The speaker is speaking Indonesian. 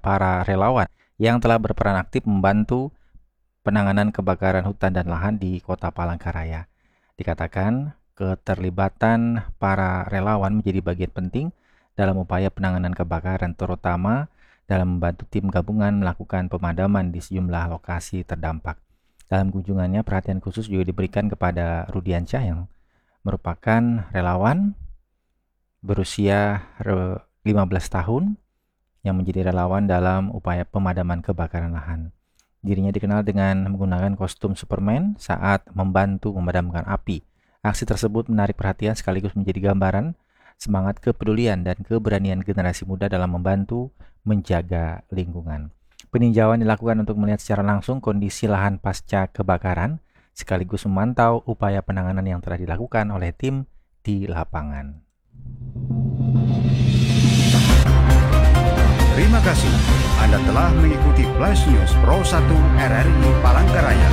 para relawan yang telah berperan aktif membantu penanganan kebakaran hutan dan lahan di Kota Palangkaraya. Dikatakan keterlibatan para relawan menjadi bagian penting dalam upaya penanganan kebakaran, terutama dalam membantu tim gabungan melakukan pemadaman di sejumlah lokasi terdampak. Dalam kunjungannya, perhatian khusus juga diberikan kepada Rudiansyah yang merupakan relawan berusia 15 tahun yang menjadi relawan dalam upaya pemadaman kebakaran lahan. Dirinya dikenal dengan menggunakan kostum Superman saat membantu memadamkan api. Aksi tersebut menarik perhatian sekaligus menjadi gambaran semangat kepedulian dan keberanian generasi muda dalam membantu menjaga lingkungan. Peninjauan dilakukan untuk melihat secara langsung kondisi lahan pasca kebakaran, sekaligus memantau upaya penanganan yang telah dilakukan oleh tim di lapangan. Terima kasih Anda telah mengikuti Flash News Pro 1 RRI Palangkaraya.